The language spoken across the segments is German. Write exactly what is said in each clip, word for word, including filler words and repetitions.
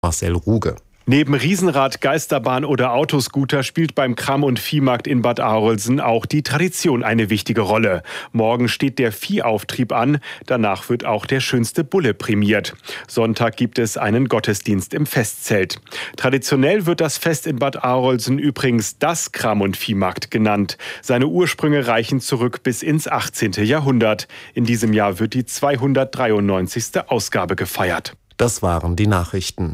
Marcel Ruge. Neben Riesenrad, Geisterbahn oder Autoscooter spielt beim Kram- und Viehmarkt in Bad Arolsen auch die Tradition eine wichtige Rolle. Morgen steht der Viehauftrieb an, danach wird auch der schönste Bulle prämiert. Sonntag gibt es einen Gottesdienst im Festzelt. Traditionell wird das Fest in Bad Arolsen übrigens das Kram- und Viehmarkt genannt. Seine Ursprünge reichen zurück bis ins achtzehnten Jahrhundert. In diesem Jahr wird die zweihundertdreiundneunzigste Ausgabe gefeiert. Das waren die Nachrichten.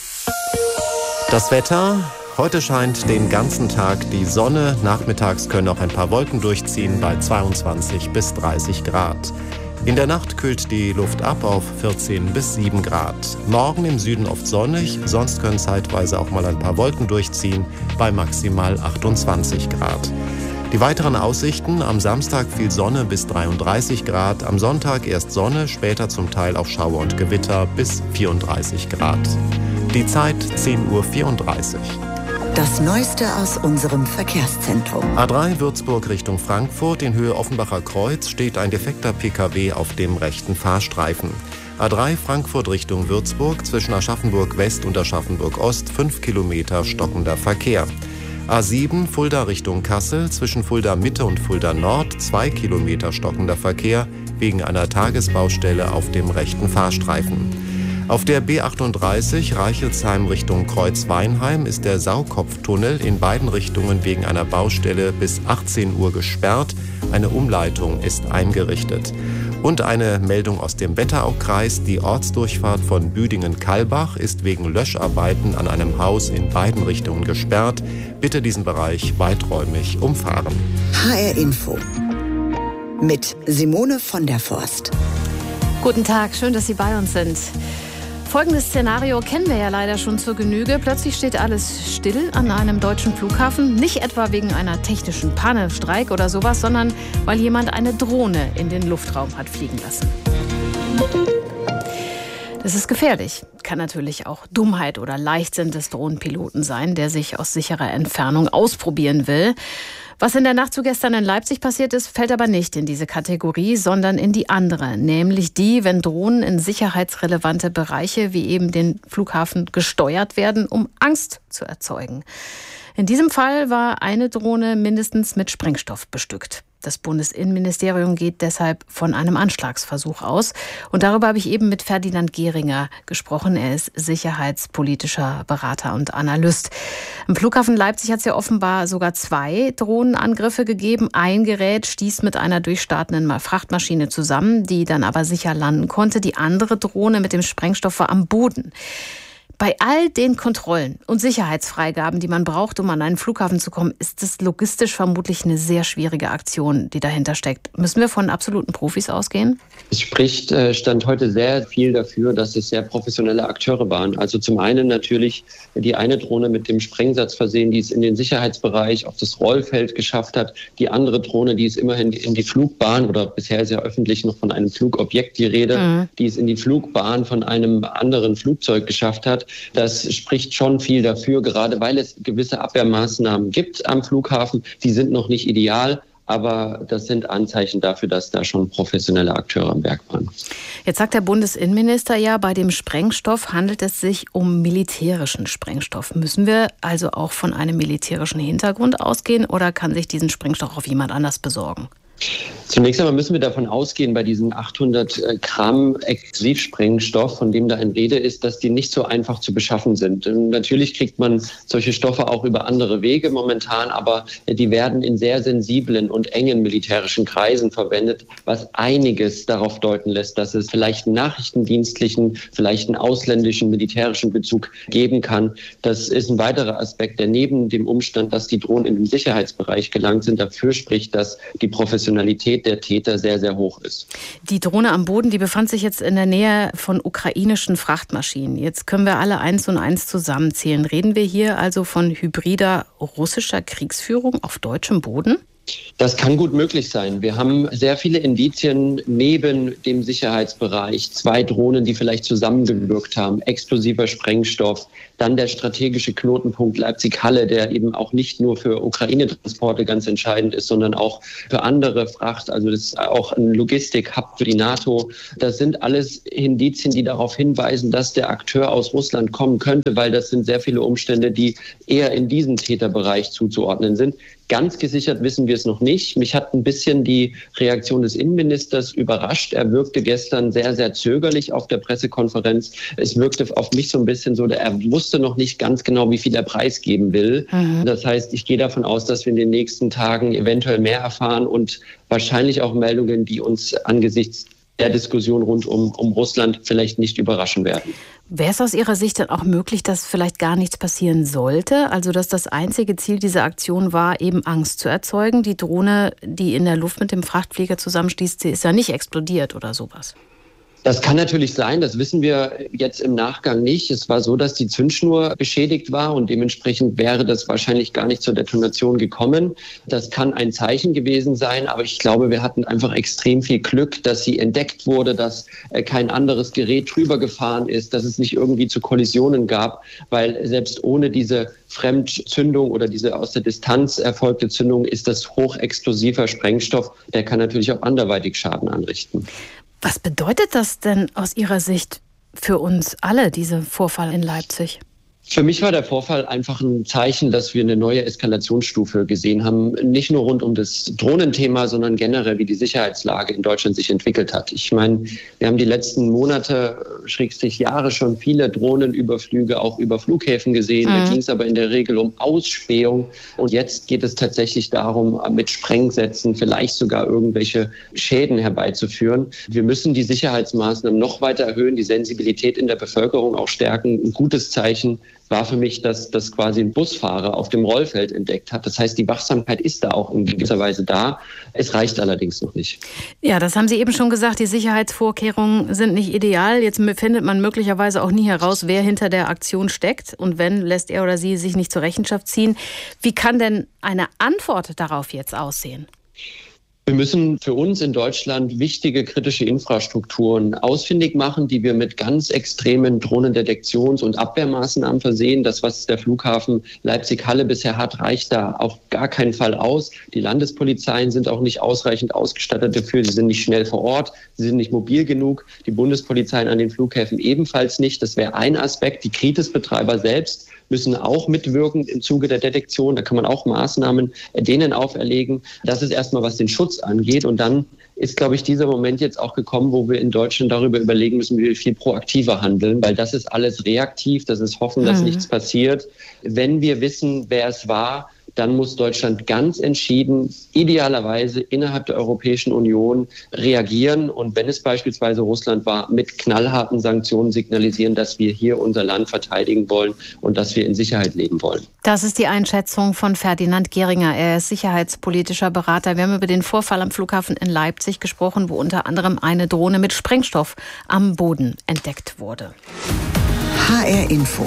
Das Wetter: Heute scheint den ganzen Tag die Sonne. Nachmittags können auch ein paar Wolken durchziehen bei zweiundzwanzig bis dreißig Grad. In der Nacht kühlt die Luft ab auf vierzehn bis sieben Grad. Morgen im Süden oft sonnig, sonst können zeitweise auch mal ein paar Wolken durchziehen bei maximal achtundzwanzig Grad. Die weiteren Aussichten: am Samstag viel Sonne bis dreiunddreißig Grad, am Sonntag erst Sonne, später zum Teil auch Schauer und Gewitter bis vierunddreißig Grad. Die Zeit zehn Uhr vierunddreißig. Das Neueste aus unserem Verkehrszentrum. A drei Würzburg Richtung Frankfurt, in Höhe Offenbacher Kreuz, steht ein defekter P K W auf dem rechten Fahrstreifen. A drei Frankfurt Richtung Würzburg, zwischen Aschaffenburg West und Aschaffenburg Ost, fünf Kilometer stockender Verkehr. A sieben Fulda Richtung Kassel, zwischen Fulda Mitte und Fulda Nord, zwei Kilometer stockender Verkehr wegen einer Tagesbaustelle auf dem rechten Fahrstreifen. Auf der B achtunddreißig Reichelsheim Richtung Kreuz-Weinheim ist der Saukopftunnel in beiden Richtungen wegen einer Baustelle bis achtzehn Uhr gesperrt. Eine Umleitung ist eingerichtet. Und eine Meldung aus dem Wetteraukreis: Die Ortsdurchfahrt von Büdingen-Kalbach ist wegen Löscharbeiten an einem Haus in beiden Richtungen gesperrt. Bitte diesen Bereich weiträumig umfahren. H R Info mit Simone von der Forst. Guten Tag, schön, dass Sie bei uns sind. Folgendes Szenario kennen wir ja leider schon zur Genüge. Plötzlich steht alles still an einem deutschen Flughafen. Nicht etwa wegen einer technischen Panne, Streik oder sowas, sondern weil jemand eine Drohne in den Luftraum hat fliegen lassen. Das ist gefährlich. Kann natürlich auch Dummheit oder Leichtsinn des Drohnenpiloten sein, der sich aus sicherer Entfernung ausprobieren will. Was in der Nacht zu gestern in Leipzig passiert ist, fällt aber nicht in diese Kategorie, sondern in die andere. Nämlich die, wenn Drohnen in sicherheitsrelevante Bereiche wie eben den Flughafen gesteuert werden, um Angst zu erzeugen. In diesem Fall war eine Drohne mindestens mit Sprengstoff bestückt. Das Bundesinnenministerium geht deshalb von einem Anschlagsversuch aus. Und darüber habe ich eben mit Ferdinand Gehringer gesprochen. Er ist sicherheitspolitischer Berater und Analyst. Am Flughafen Leipzig hat es ja offenbar sogar zwei Drohnenangriffe gegeben. Ein Gerät stieß mit einer durchstartenden Frachtmaschine zusammen, die dann aber sicher landen konnte. Die andere Drohne mit dem Sprengstoff war am Boden. Bei all den Kontrollen und Sicherheitsfreigaben, die man braucht, um an einen Flughafen zu kommen, ist es logistisch vermutlich eine sehr schwierige Aktion, die dahinter steckt. Müssen wir von absoluten Profis ausgehen? Es spricht, äh, stand heute sehr viel dafür, dass es sehr professionelle Akteure waren. Also zum einen natürlich die eine Drohne mit dem Sprengsatz versehen, die es in den Sicherheitsbereich auf das Rollfeld geschafft hat. Die andere Drohne, die es immerhin in die Flugbahn, oder bisher ist ja öffentlich noch von einem Flugobjekt die Rede, mhm. die es in die Flugbahn von einem anderen Flugzeug geschafft hat. Das spricht schon viel dafür, gerade weil es gewisse Abwehrmaßnahmen gibt am Flughafen. Die sind noch nicht ideal, aber das sind Anzeichen dafür, dass da schon professionelle Akteure am Werk waren. Jetzt sagt der Bundesinnenminister ja, bei dem Sprengstoff handelt es sich um militärischen Sprengstoff. Müssen wir also auch von einem militärischen Hintergrund ausgehen oder kann sich diesen Sprengstoff auch jemand anders besorgen? Zunächst einmal müssen wir davon ausgehen, bei diesen achthundert Gramm Explosivsprengstoff, von dem da in Rede ist, dass die nicht so einfach zu beschaffen sind. Und natürlich kriegt man solche Stoffe auch über andere Wege momentan, aber die werden in sehr sensiblen und engen militärischen Kreisen verwendet, was einiges darauf deuten lässt, dass es vielleicht einen nachrichtendienstlichen, vielleicht einen ausländischen militärischen Bezug geben kann. Das ist ein weiterer Aspekt, der neben dem Umstand, dass die Drohnen in den Sicherheitsbereich gelangt sind, dafür spricht, dass die Professionalität der Täter sehr, sehr hoch ist. Die Drohne am Boden, die befand sich jetzt in der Nähe von ukrainischen Frachtmaschinen. Jetzt können wir alle eins und eins zusammenzählen. Reden wir hier also von hybrider russischer Kriegsführung auf deutschem Boden? Das kann gut möglich sein. Wir haben sehr viele Indizien neben dem Sicherheitsbereich. Zwei Drohnen, die vielleicht zusammengewirkt haben, explosiver Sprengstoff, dann der strategische Knotenpunkt Leipzig-Halle, der eben auch nicht nur für Ukraine-Transporte ganz entscheidend ist, sondern auch für andere Fracht. Also das ist auch ein Logistik-Hub für die NATO. Das sind alles Indizien, die darauf hinweisen, dass der Akteur aus Russland kommen könnte, weil das sind sehr viele Umstände, die eher in diesem Täterbereich zuzuordnen sind. Ganz gesichert wissen wir es noch nicht. Mich hat ein bisschen die Reaktion des Innenministers überrascht. Er wirkte gestern sehr, sehr zögerlich auf der Pressekonferenz. Es wirkte auf mich so ein bisschen so, er wusste noch nicht ganz genau, wie viel er preisgeben will. Mhm. Das heißt, ich gehe davon aus, dass wir in den nächsten Tagen eventuell mehr erfahren und wahrscheinlich auch Meldungen, die uns angesichts der Diskussion rund um, um Russland vielleicht nicht überraschen werden. Wäre es aus Ihrer Sicht dann auch möglich, dass vielleicht gar nichts passieren sollte? Also dass das einzige Ziel dieser Aktion war, eben Angst zu erzeugen? Die Drohne, die in der Luft mit dem Frachtflieger zusammenstieß, die ist ja nicht explodiert oder sowas. Das kann natürlich sein, das wissen wir jetzt im Nachgang nicht. Es war so, dass die Zündschnur beschädigt war und dementsprechend wäre das wahrscheinlich gar nicht zur Detonation gekommen. Das kann ein Zeichen gewesen sein, aber ich glaube, wir hatten einfach extrem viel Glück, dass sie entdeckt wurde, dass kein anderes Gerät drüber gefahren ist, dass es nicht irgendwie zu Kollisionen gab, weil selbst ohne diese Fremdzündung oder diese aus der Distanz erfolgte Zündung ist das hochexplosiver Sprengstoff, der kann natürlich auch anderweitig Schaden anrichten. Was bedeutet das denn aus Ihrer Sicht für uns alle, dieser Vorfall in Leipzig? Für mich war der Vorfall einfach ein Zeichen, dass wir eine neue Eskalationsstufe gesehen haben. Nicht nur rund um das Drohnenthema, sondern generell, wie die Sicherheitslage in Deutschland sich entwickelt hat. Ich meine, wir haben die letzten Monate, schrägstrich Jahre schon viele Drohnenüberflüge auch über Flughäfen gesehen. Mhm. Da ging es aber in der Regel um Ausspähung. Und jetzt geht es tatsächlich darum, mit Sprengsätzen vielleicht sogar irgendwelche Schäden herbeizuführen. Wir müssen die Sicherheitsmaßnahmen noch weiter erhöhen, die Sensibilität in der Bevölkerung auch stärken. Ein gutes Zeichen war für mich, dass das quasi ein Busfahrer auf dem Rollfeld entdeckt hat. Das heißt, die Wachsamkeit ist da auch in gewisser Weise da. Es reicht allerdings noch nicht. Ja, das haben Sie eben schon gesagt. Die Sicherheitsvorkehrungen sind nicht ideal. Jetzt findet man möglicherweise auch nie heraus, wer hinter der Aktion steckt. Und wenn, lässt er oder sie sich nicht zur Rechenschaft ziehen. Wie kann denn eine Antwort darauf jetzt aussehen? Wir müssen für uns in Deutschland wichtige kritische Infrastrukturen ausfindig machen, die wir mit ganz extremen Drohnendetektions- und Abwehrmaßnahmen versehen. Das, was der Flughafen Leipzig-Halle bisher hat, reicht da auf gar keinen Fall aus. Die Landespolizeien sind auch nicht ausreichend ausgestattet dafür. Sie sind nicht schnell vor Ort, sie sind nicht mobil genug. Die Bundespolizeien an den Flughäfen ebenfalls nicht. Das wäre ein Aspekt. Die Kritis-Betreiber selbst müssen auch mitwirken im Zuge der Detektion. Da kann man auch Maßnahmen denen auferlegen. Das ist erstmal, was den Schutz angeht. Und dann ist, glaube ich, dieser Moment jetzt auch gekommen, wo wir in Deutschland darüber überlegen müssen, wie wir viel proaktiver handeln, weil das ist alles reaktiv, das ist Hoffen, dass mhm. nichts passiert. Wenn wir wissen, wer es war, dann muss Deutschland ganz entschieden, idealerweise innerhalb der Europäischen Union reagieren und wenn es beispielsweise Russland war, mit knallharten Sanktionen signalisieren, dass wir hier unser Land verteidigen wollen und dass wir in Sicherheit leben wollen. Das ist die Einschätzung von Ferdinand Gehringer. Er ist sicherheitspolitischer Berater. Wir haben über den Vorfall am Flughafen in Leipzig gesprochen, wo unter anderem eine Drohne mit Sprengstoff am Boden entdeckt wurde. H R Info.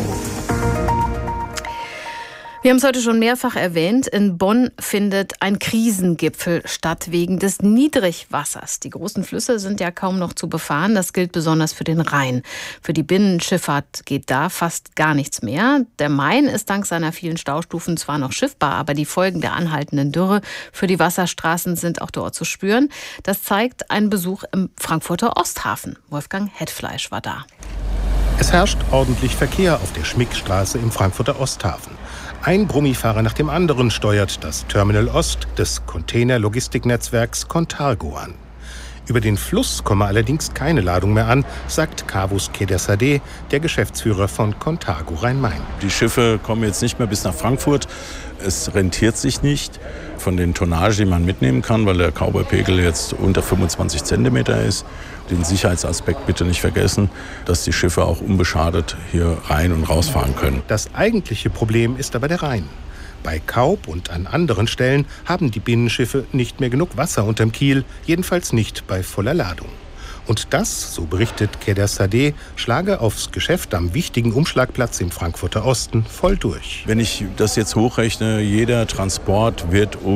Wir haben es heute schon mehrfach erwähnt. In Bonn findet ein Krisengipfel statt wegen des Niedrigwassers. Die großen Flüsse sind ja kaum noch zu befahren. Das gilt besonders für den Rhein. Für die Binnenschifffahrt geht da fast gar nichts mehr. Der Main ist dank seiner vielen Staustufen zwar noch schiffbar, aber die Folgen der anhaltenden Dürre für die Wasserstraßen sind auch dort zu spüren. Das zeigt ein Besuch im Frankfurter Osthafen. Wolfgang Hetfleisch war da. Es herrscht ordentlich Verkehr auf der Schmickstraße im Frankfurter Osthafen. Ein Brummifahrer nach dem anderen steuert das Terminal Ost des Container-Logistiknetzwerks Contargo an. Über den Fluss komme allerdings keine Ladung mehr an, sagt Kavus Kedersadeh, der Geschäftsführer von Contargo Rhein-Main. Die Schiffe kommen jetzt nicht mehr bis nach Frankfurt. Es rentiert sich nicht von den Tonnage, die man mitnehmen kann, weil der Cowboy-Pegel jetzt unter fünfundzwanzig Zentimeter ist. Den Sicherheitsaspekt bitte nicht vergessen, dass die Schiffe auch unbeschadet hier rein und rausfahren können. Das eigentliche Problem ist aber der Rhein. Bei Kaub und an anderen Stellen haben die Binnenschiffe nicht mehr genug Wasser unterm Kiel, jedenfalls nicht bei voller Ladung. Und das, so berichtet Kedersadeh, schlage aufs Geschäft am wichtigen Umschlagplatz im Frankfurter Osten voll durch. Wenn ich das jetzt hochrechne, jeder Transport wird um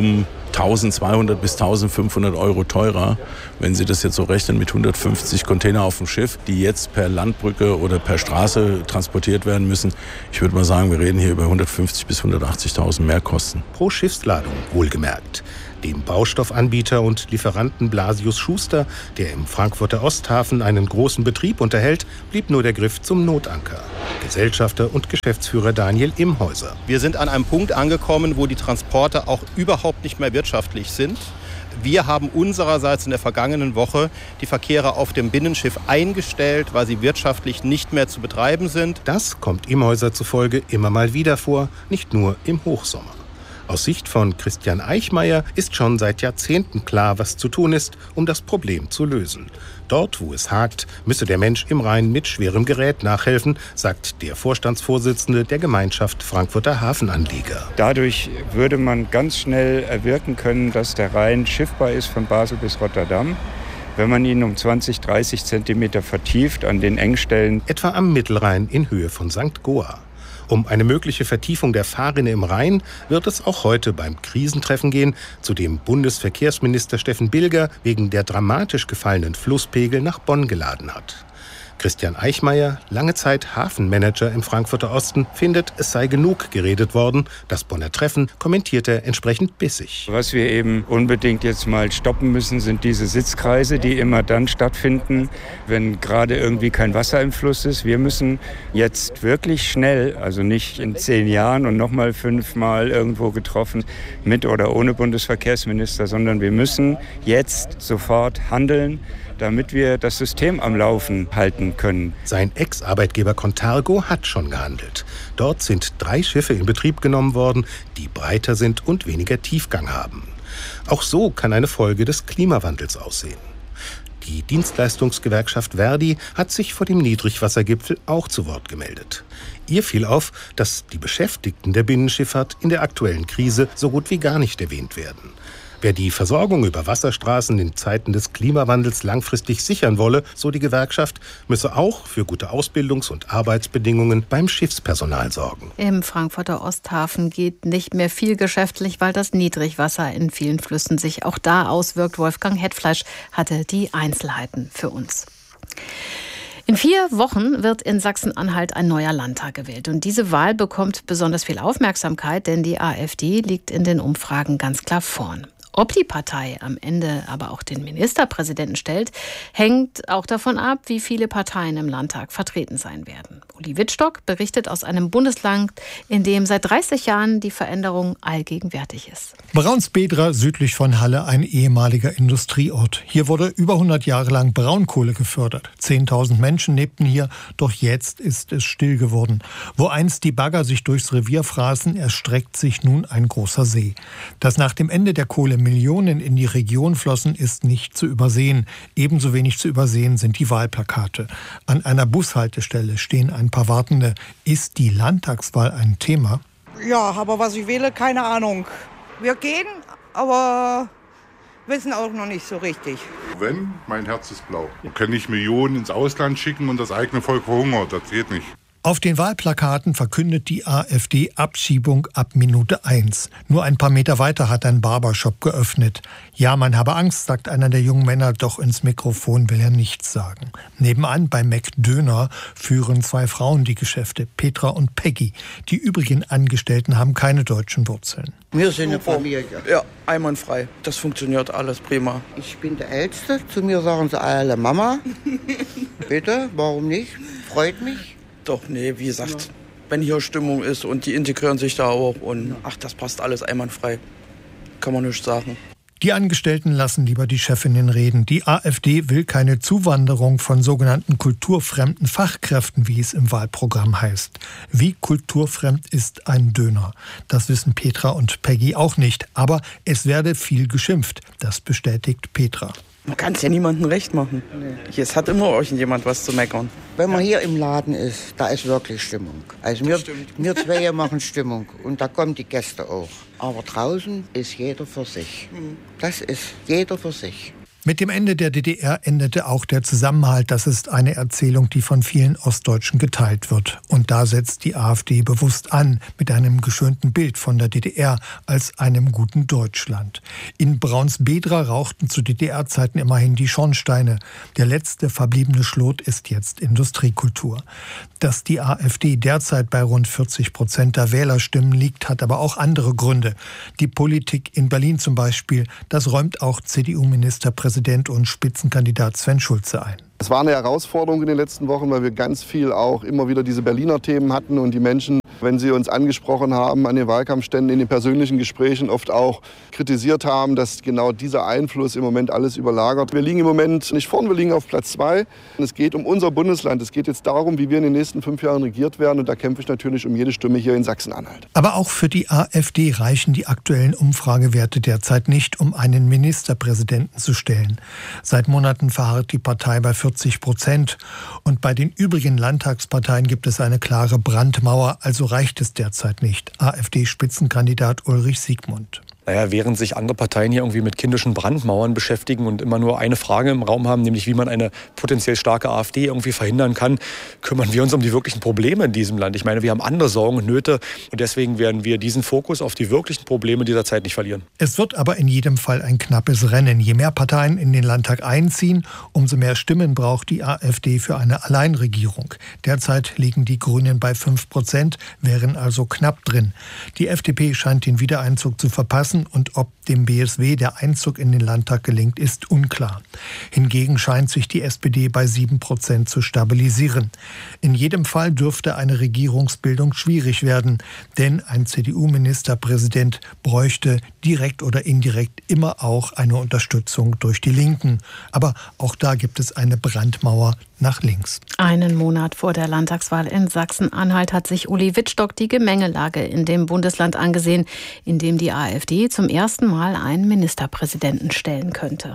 eintausendzweihundert bis eintausendfünfhundert Euro teurer, wenn Sie das jetzt so rechnen mit hundertfünfzig Container auf dem Schiff, die jetzt per Landbrücke oder per Straße transportiert werden müssen. Ich würde mal sagen, wir reden hier über hundertfünfzigtausend bis hundertachtzigtausend Mehrkosten. Pro Schiffsladung, wohlgemerkt. Dem Baustoffanbieter und Lieferanten Blasius Schuster, der im Frankfurter Osthafen einen großen Betrieb unterhält, blieb nur der Griff zum Notanker. Gesellschafter und Geschäftsführer Daniel Imhäuser. Wir sind an einem Punkt angekommen, wo die Transporte auch überhaupt nicht mehr wirtschaftlich sind. Wir haben unsererseits in der vergangenen Woche die Verkehre auf dem Binnenschiff eingestellt, weil sie wirtschaftlich nicht mehr zu betreiben sind. Das kommt Imhäuser zufolge immer mal wieder vor, nicht nur im Hochsommer. Aus Sicht von Christian Eichmeyer ist schon seit Jahrzehnten klar, was zu tun ist, um das Problem zu lösen. Dort, wo es hakt, müsse der Mensch im Rhein mit schwerem Gerät nachhelfen, sagt der Vorstandsvorsitzende der Gemeinschaft Frankfurter Hafenanlieger. Dadurch würde man ganz schnell erwirken können, dass der Rhein schiffbar ist von Basel bis Rotterdam, wenn man ihn um zwanzig, dreißig Zentimeter vertieft an den Engstellen. Etwa am Mittelrhein in Höhe von Sankt Goa. Um eine mögliche Vertiefung der Fahrrinne im Rhein wird es auch heute beim Krisentreffen gehen, zu dem Bundesverkehrsminister Steffen Bilger wegen der dramatisch gefallenen Flusspegel nach Bonn geladen hat. Christian Eichmeyer, lange Zeit Hafenmanager im Frankfurter Osten, findet, es sei genug geredet worden. Das Bonner Treffen kommentiert er entsprechend bissig. Was wir eben unbedingt jetzt mal stoppen müssen, sind diese Sitzkreise, die immer dann stattfinden, wenn gerade irgendwie kein Wasser im Fluss ist. Wir müssen jetzt wirklich schnell, also nicht in zehn Jahren und nochmal fünfmal irgendwo getroffen, mit oder ohne Bundesverkehrsminister, sondern wir müssen jetzt sofort handeln, damit wir das System am Laufen halten können. Sein Ex-Arbeitgeber Contargo hat schon gehandelt. Dort sind drei Schiffe in Betrieb genommen worden, die breiter sind und weniger Tiefgang haben. Auch so kann eine Folge des Klimawandels aussehen. Die Dienstleistungsgewerkschaft Verdi hat sich vor dem Niedrigwassergipfel auch zu Wort gemeldet. Ihr fiel auf, dass die Beschäftigten der Binnenschifffahrt in der aktuellen Krise so gut wie gar nicht erwähnt werden. Wer die Versorgung über Wasserstraßen in Zeiten des Klimawandels langfristig sichern wolle, so die Gewerkschaft, müsse auch für gute Ausbildungs- und Arbeitsbedingungen beim Schiffspersonal sorgen. Im Frankfurter Osthafen geht nicht mehr viel geschäftlich, weil das Niedrigwasser in vielen Flüssen sich auch da auswirkt. Wolfgang Hetfleisch hatte die Einzelheiten für uns. In vier Wochen wird in Sachsen-Anhalt ein neuer Landtag gewählt. Und diese Wahl bekommt besonders viel Aufmerksamkeit, denn die AfD liegt in den Umfragen ganz klar vorn. Ob die Partei am Ende aber auch den Ministerpräsidenten stellt, hängt auch davon ab, wie viele Parteien im Landtag vertreten sein werden. Uli Wittstock berichtet aus einem Bundesland, in dem seit dreißig Jahren die Veränderung allgegenwärtig ist. Braunsbedra, südlich von Halle, ein ehemaliger Industrieort. Hier wurde über hundert Jahre lang Braunkohle gefördert. zehntausend Menschen lebten hier, doch jetzt ist es still geworden. Wo einst die Bagger sich durchs Revier fraßen, erstreckt sich nun ein großer See. Dass nach dem Ende der Kohle Millionen in die Region flossen, ist nicht zu übersehen. Ebenso wenig zu übersehen sind die Wahlplakate. An einer Bushaltestelle stehen ein paar Wartende. Ist die Landtagswahl ein Thema? Ja, aber was ich wähle, keine Ahnung. Wir gehen, aber wissen auch noch nicht so richtig. Wenn, mein Herz ist blau. Man kann nicht Millionen ins Ausland schicken und das eigene Volk verhungert. Das geht nicht. Auf den Wahlplakaten verkündet die AfD Abschiebung ab Minute eins. Nur ein paar Meter weiter hat ein Barbershop geöffnet. Ja, man habe Angst, sagt einer der jungen Männer, doch ins Mikrofon will er nichts sagen. Nebenan bei McDöner führen zwei Frauen die Geschäfte, Petra und Peggy. Die übrigen Angestellten haben keine deutschen Wurzeln. Wir sind eine Familie. Ja, einwandfrei. Das funktioniert alles prima. Ich bin der Älteste. Zu mir sagen sie alle Mama. Bitte, warum nicht? Freut mich. Doch, nee, wie gesagt, ja. Wenn hier Stimmung ist und die integrieren sich da auch und ach, das passt alles einwandfrei. Kann man nicht sagen. Die Angestellten lassen lieber die Chefinnen reden. Die AfD will keine Zuwanderung von sogenannten kulturfremden Fachkräften, wie es im Wahlprogramm heißt. Wie kulturfremd ist ein Döner? Das wissen Petra und Peggy auch nicht. Aber es werde viel geschimpft. Das bestätigt Petra. Man kann es ja niemandem recht machen. Nee. Es hat immer irgendjemand was zu meckern. Wenn man hier im Laden ist, da ist wirklich Stimmung. Also wir, wir zwei machen Stimmung und da kommen die Gäste auch. Aber draußen ist jeder für sich. Das ist jeder für sich. Mit dem Ende der D D R endete auch der Zusammenhalt. Das ist eine Erzählung, die von vielen Ostdeutschen geteilt wird. Und da setzt die AfD bewusst an, mit einem geschönten Bild von der D D R als einem guten Deutschland. In Braunsbedra rauchten zu D D R-Zeiten immerhin die Schornsteine. Der letzte verbliebene Schlot ist jetzt Industriekultur. Dass die AfD derzeit bei rund vierzig Prozent der Wählerstimmen liegt, hat aber auch andere Gründe. Die Politik in Berlin zum Beispiel, das räumt auch C D U-Ministerpräsident und Spitzenkandidat Sven Schulze ein. Es war eine Herausforderung in den letzten Wochen, weil wir ganz viel auch immer wieder diese Berliner Themen hatten und die Menschen, wenn sie uns angesprochen haben an den Wahlkampfständen, in den persönlichen Gesprächen oft auch kritisiert haben, dass genau dieser Einfluss im Moment alles überlagert. Wir liegen im Moment nicht vorn, wir liegen auf Platz zwei. Es geht um unser Bundesland. Es geht jetzt darum, wie wir in den nächsten fünf Jahren regiert werden. Und da kämpfe ich natürlich um jede Stimme hier in Sachsen-Anhalt. Aber auch für die AfD reichen die aktuellen Umfragewerte derzeit nicht, um einen Ministerpräsidenten zu stellen. Seit Monaten verharrt die Partei bei vierzig Prozent. Und bei den übrigen Landtagsparteien gibt es eine klare Brandmauer. Also reicht es derzeit nicht. AfD-Spitzenkandidat Ulrich Siegmund. Naja, während sich andere Parteien hier irgendwie mit kindischen Brandmauern beschäftigen und immer nur eine Frage im Raum haben, nämlich wie man eine potenziell starke AfD irgendwie verhindern kann, kümmern wir uns um die wirklichen Probleme in diesem Land. Ich meine, wir haben andere Sorgen und Nöte und deswegen werden wir diesen Fokus auf die wirklichen Probleme dieser Zeit nicht verlieren. Es wird aber in jedem Fall ein knappes Rennen. Je mehr Parteien in den Landtag einziehen, umso mehr Stimmen braucht die AfD für eine Alleinregierung. Derzeit liegen die Grünen bei fünf Prozent, wären also knapp drin. Die F D P scheint den Wiedereinzug zu verpassen. Und ob dem B S W der Einzug in den Landtag gelingt, ist unklar. Hingegen scheint sich die S P D bei sieben Prozent zu stabilisieren. In jedem Fall dürfte eine Regierungsbildung schwierig werden, denn ein C D U-Ministerpräsident bräuchte direkt oder indirekt immer auch eine Unterstützung durch die Linken. Aber auch da gibt es eine Brandmauer nach links. Einen Monat vor der Landtagswahl in Sachsen-Anhalt hat sich Uli Wittstock die Gemengelage in dem Bundesland angesehen, in dem die AfD zum ersten Mal einen Ministerpräsidenten stellen könnte.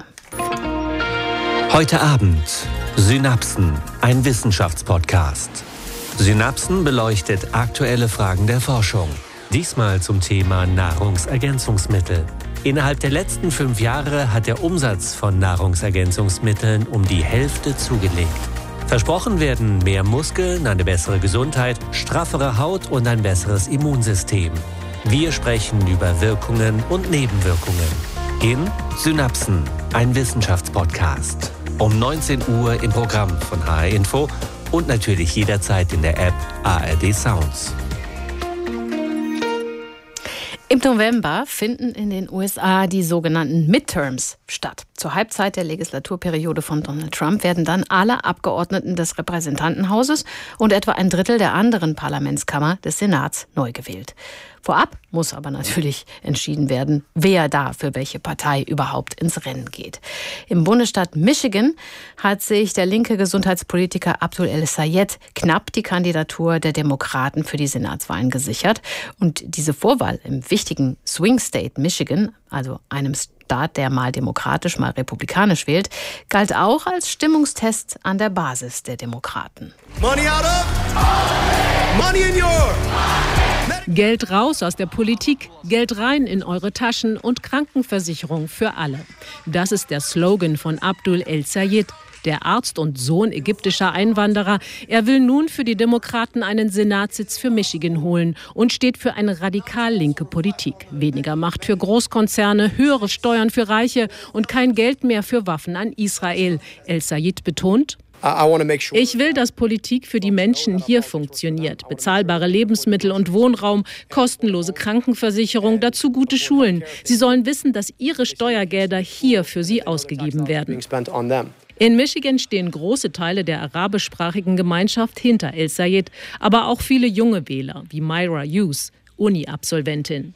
Heute Abend Synapsen, ein Wissenschaftspodcast. Synapsen beleuchtet aktuelle Fragen der Forschung. Diesmal zum Thema Nahrungsergänzungsmittel. Innerhalb der letzten fünf Jahre hat der Umsatz von Nahrungsergänzungsmitteln um die Hälfte zugelegt. Versprochen werden mehr Muskeln, eine bessere Gesundheit, straffere Haut und ein besseres Immunsystem. Wir sprechen über Wirkungen und Nebenwirkungen. In Synapsen, ein Wissenschaftspodcast. Um neunzehn Uhr im Programm von H R Info und natürlich jederzeit in der App A R D Sounds. Im November finden in den U S A die sogenannten Midterms statt. Zur Halbzeit der Legislaturperiode von Donald Trump werden dann alle Abgeordneten des Repräsentantenhauses und etwa ein Drittel der anderen Parlamentskammer des Senats neu gewählt. Vorab muss aber natürlich entschieden werden, wer da für welche Partei überhaupt ins Rennen geht. Im Bundesstaat Michigan hat sich der linke Gesundheitspolitiker Abdul El-Sayed knapp die Kandidatur der Demokraten für die Senatswahlen gesichert. Und diese Vorwahl im wichtigen Swing State Michigan, also einem Staat, der mal demokratisch, mal republikanisch wählt, galt auch als Stimmungstest an der Basis der Demokraten. Money out of, money in your. Geld raus aus der Politik, Geld rein in eure Taschen und Krankenversicherung für alle. Das ist der Slogan von Abdul El-Sayed, der Arzt und Sohn ägyptischer Einwanderer. Er will nun für die Demokraten einen Senatssitz für Michigan holen und steht für eine radikal linke Politik. Weniger Macht für Großkonzerne, höhere Steuern für Reiche und kein Geld mehr für Waffen an Israel. El-Sayed betont: Ich will, dass Politik für die Menschen hier funktioniert. Bezahlbare Lebensmittel und Wohnraum, kostenlose Krankenversicherung, dazu gute Schulen. Sie sollen wissen, dass ihre Steuergelder hier für sie ausgegeben werden. In Michigan stehen große Teile der arabischsprachigen Gemeinschaft hinter El-Sayed, aber auch viele junge Wähler, wie Myra Hughes, Uni-Absolventin.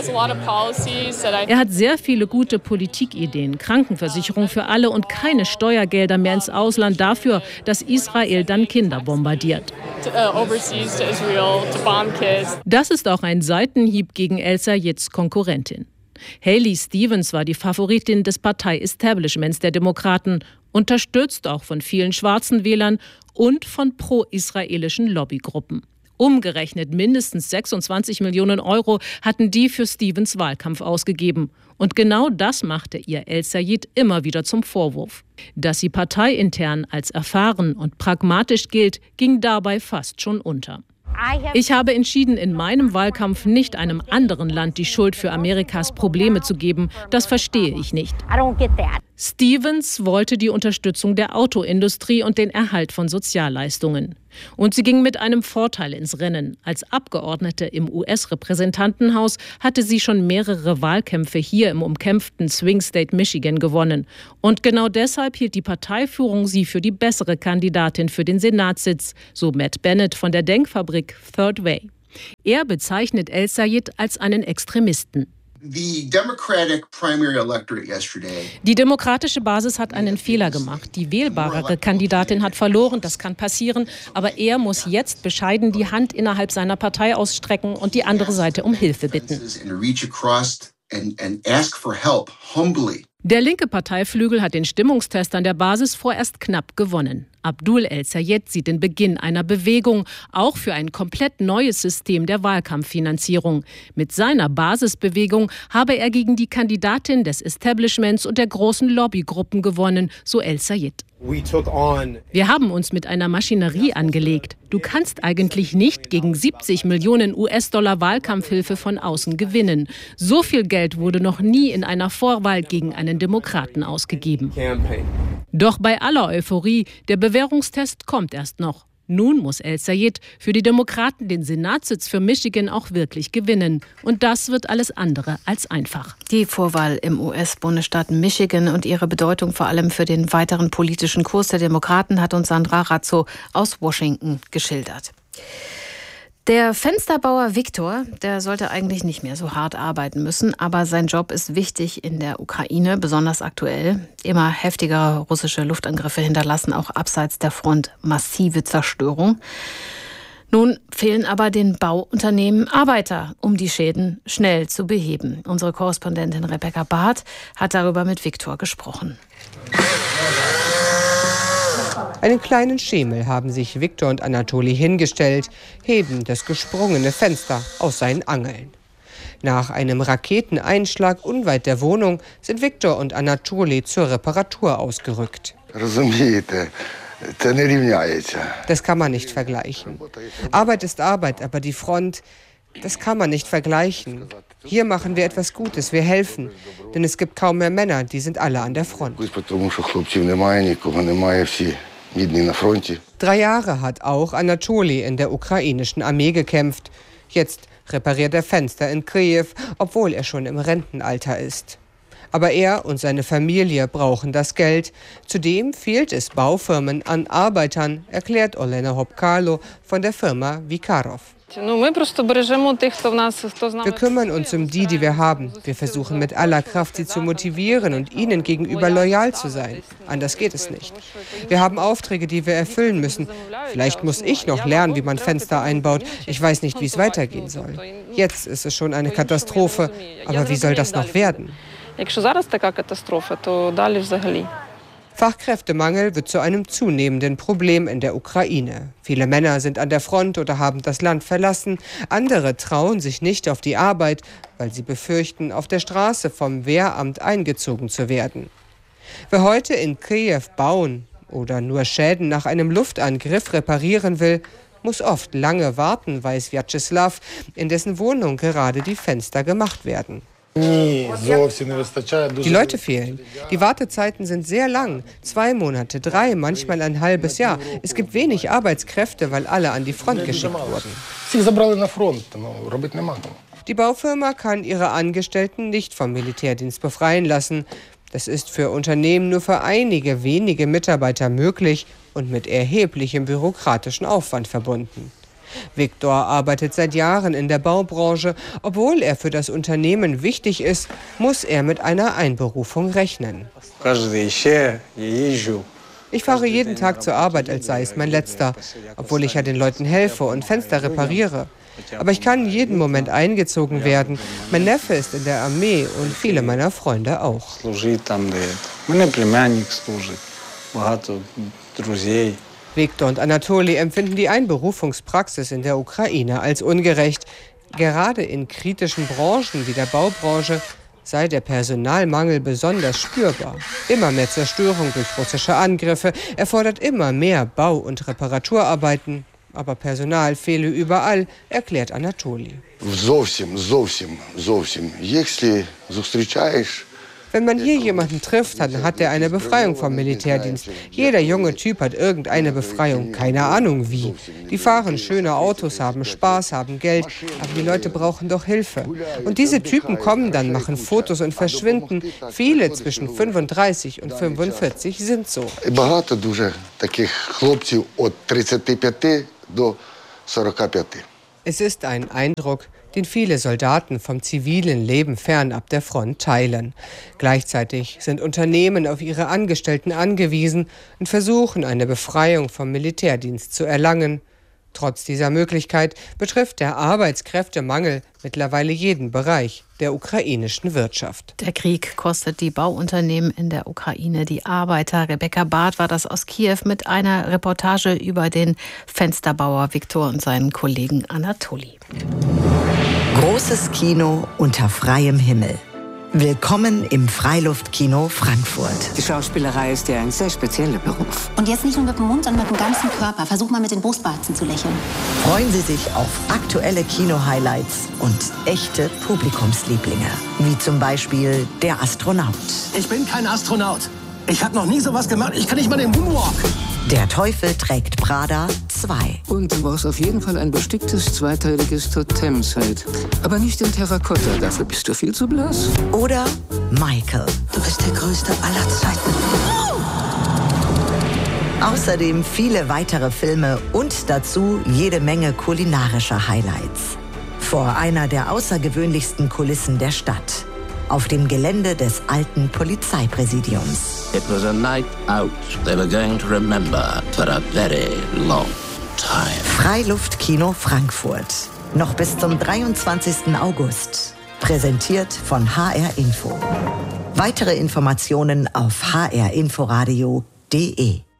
Er hat sehr viele gute Politikideen, Krankenversicherung für alle und keine Steuergelder mehr ins Ausland dafür, dass Israel dann Kinder bombardiert. Das ist auch ein Seitenhieb gegen El-Sayeds Konkurrentin. Haley Stevens war die Favoritin des Partei-Establishments der Demokraten, unterstützt auch von vielen schwarzen Wählern und von pro-israelischen Lobbygruppen. Umgerechnet mindestens sechsundzwanzig Millionen Euro hatten die für Stevens Wahlkampf ausgegeben. Und genau das machte ihr El-Sayed immer wieder zum Vorwurf. Dass sie parteiintern als erfahren und pragmatisch gilt, ging dabei fast schon unter. Ich habe entschieden, in meinem Wahlkampf nicht einem anderen Land die Schuld für Amerikas Probleme zu geben. Das verstehe ich nicht. Stevens wollte die Unterstützung der Autoindustrie und den Erhalt von Sozialleistungen. Und sie ging mit einem Vorteil ins Rennen. Als Abgeordnete im U S-Repräsentantenhaus hatte sie schon mehrere Wahlkämpfe hier im umkämpften Swing State Michigan gewonnen. Und genau deshalb hielt die Parteiführung sie für die bessere Kandidatin für den Senatssitz, so Matt Bennett von der Denkfabrik Third Way. Er bezeichnet El-Sayed als einen Extremisten. The Democratic primary electorate yesterday. Die demokratische Basis hat einen Fehler gemacht. Die wählbarere Kandidatin hat verloren, das kann passieren. Aber er muss jetzt bescheiden die Hand innerhalb seiner Partei ausstrecken und die andere Seite um Hilfe bitten. Der linke Parteiflügel hat den Stimmungstest an der Basis vorerst knapp gewonnen. Abdul El-Sayed sieht den Beginn einer Bewegung, auch für ein komplett neues System der Wahlkampffinanzierung. Mit seiner Basisbewegung habe er gegen die Kandidatin des Establishments und der großen Lobbygruppen gewonnen, so El-Sayed. Wir haben uns mit einer Maschinerie angelegt. Du kannst eigentlich nicht gegen siebzig Millionen U S-Dollar Wahlkampfhilfe von außen gewinnen. So viel Geld wurde noch nie in einer Vorwahl gegen einen Demokraten ausgegeben. Doch bei aller Euphorie, der Bewährungstest kommt erst noch. Nun muss El-Sayed für die Demokraten den Senatssitz für Michigan auch wirklich gewinnen. Und das wird alles andere als einfach. Die Vorwahl im U S-Bundesstaat Michigan und ihre Bedeutung vor allem für den weiteren politischen Kurs der Demokraten hat uns Sandra Razzo aus Washington geschildert. Der Fensterbauer Viktor, der sollte eigentlich nicht mehr so hart arbeiten müssen, aber sein Job ist wichtig in der Ukraine, besonders aktuell. Immer heftigere russische Luftangriffe hinterlassen auch abseits der Front massive Zerstörung. Nun fehlen aber den Bauunternehmen Arbeiter, um die Schäden schnell zu beheben. Unsere Korrespondentin Rebecca Barth hat darüber mit Viktor gesprochen. Einen kleinen Schemel haben sich Viktor und Anatoli hingestellt, heben das gesprungene Fenster aus seinen Angeln. Nach einem Raketeneinschlag unweit der Wohnung sind Viktor und Anatoli zur Reparatur ausgerückt. Das kann man nicht vergleichen. Arbeit ist Arbeit, aber die Front, das kann man nicht vergleichen. Hier machen wir etwas Gutes, wir helfen. Denn es gibt kaum mehr Männer, die sind alle an der Front. Drei Jahre hat auch Anatoli in der ukrainischen Armee gekämpft. Jetzt repariert er Fenster in Kyiw, obwohl er schon im Rentenalter ist. Aber er und seine Familie brauchen das Geld. Zudem fehlt es Baufirmen an Arbeitern, erklärt Olena Hopkalo von der Firma Vikarov. Wir kümmern uns um die, die wir haben. Wir versuchen mit aller Kraft, sie zu motivieren und ihnen gegenüber loyal zu sein. Anders geht es nicht. Wir haben Aufträge, die wir erfüllen müssen. Vielleicht muss ich noch lernen, wie man Fenster einbaut. Ich weiß nicht, wie es weitergehen soll. Jetzt ist es schon eine Katastrophe. Aber wie soll das noch werden? Fachkräftemangel wird zu einem zunehmenden Problem in der Ukraine. Viele Männer sind an der Front oder haben das Land verlassen. Andere trauen sich nicht auf die Arbeit, weil sie befürchten, auf der Straße vom Wehramt eingezogen zu werden. Wer heute in Kyiw bauen oder nur Schäden nach einem Luftangriff reparieren will, muss oft lange warten, weiß Vyacheslav, in dessen Wohnung gerade die Fenster gemacht werden. Die Leute fehlen. Die Wartezeiten sind sehr lang. Zwei Monate, drei, manchmal ein halbes Jahr. Es gibt wenig Arbeitskräfte, weil alle an die Front geschickt wurden. Die Baufirma kann ihre Angestellten nicht vom Militärdienst befreien lassen. Das ist für Unternehmen nur für einige wenige Mitarbeiter möglich und mit erheblichem bürokratischen Aufwand verbunden. Viktor arbeitet seit Jahren in der Baubranche. Obwohl er für das Unternehmen wichtig ist, muss er mit einer Einberufung rechnen. Ich fahre jeden Tag zur Arbeit, als sei es mein letzter, obwohl ich ja den Leuten helfe und Fenster repariere. Aber ich kann jeden Moment eingezogen werden. Mein Neffe ist in der Armee und viele meiner Freunde auch. Viktor und Anatoli empfinden die Einberufungspraxis in der Ukraine als ungerecht. Gerade in kritischen Branchen wie der Baubranche sei der Personalmangel besonders spürbar. Immer mehr Zerstörung durch russische Angriffe erfordert immer mehr Bau- und Reparaturarbeiten. Aber Personal fehle überall, erklärt Anatoli. Wenn man hier jemanden trifft, dann hat er eine Befreiung vom Militärdienst. Jeder junge Typ hat irgendeine Befreiung, keine Ahnung wie. Die fahren schöne Autos, haben Spaß, haben Geld, aber die Leute brauchen doch Hilfe. Und diese Typen kommen dann, machen Fotos und verschwinden. Viele zwischen fünfunddreißig und fünfundvierzig sind so. Es ist ein Eindruck, den viele Soldaten vom zivilen Leben fernab der Front teilen. Gleichzeitig sind Unternehmen auf ihre Angestellten angewiesen und versuchen, eine Befreiung vom Militärdienst zu erlangen. Trotz dieser Möglichkeit betrifft der Arbeitskräftemangel mittlerweile jeden Bereich der ukrainischen Wirtschaft. Der Krieg kostet die Bauunternehmen in der Ukraine die Arbeiter. Rebecca Barth war das aus Kiew mit einer Reportage über den Fensterbauer Viktor und seinen Kollegen Anatoli. Großes Kino unter freiem Himmel. Willkommen im Freiluftkino Frankfurt. Die Schauspielerei ist ja ein sehr spezieller Beruf. Und jetzt nicht nur mit dem Mund, sondern mit dem ganzen Körper. Versuch mal mit den Brustwarzen zu lächeln. Freuen Sie sich auf aktuelle Kino-Highlights und echte Publikumslieblinge. Wie zum Beispiel Der Astronaut. Ich bin kein Astronaut. Ich habe noch nie sowas gemacht. Ich kann nicht mal den Moonwalk. Der Teufel trägt Prada zwei. Und du brauchst auf jeden Fall ein besticktes zweiteiliges Totemset. Aber nicht in Terrakotta, dafür bist du viel zu blass. Oder Michael. Du bist der Größte aller Zeiten. Außerdem viele weitere Filme und dazu jede Menge kulinarischer Highlights. Vor einer der außergewöhnlichsten Kulissen der Stadt. Auf dem Gelände des alten Polizeipräsidiums. It was a night out they were going to remember for a very long time. Freiluftkino Frankfurt. Noch bis zum dreiundzwanzigsten August. Präsentiert von H R Info. Weitere Informationen auf h r inforadio punkt d e.